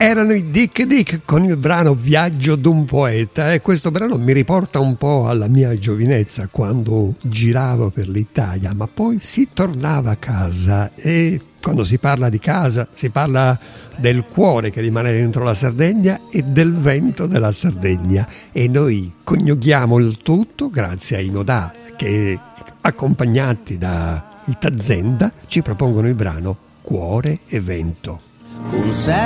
Erano i Dick Dick con il brano Viaggio d'un poeta, e questo brano mi riporta un po' alla mia giovinezza, quando giravo per l'Italia, ma poi si tornava a casa, e quando si parla di casa si parla del cuore che rimane dentro la Sardegna e del vento della Sardegna, e noi coniughiamo il tutto grazie ai Nodà, che accompagnati da Itazenda ci propongono il brano Cuore e Vento.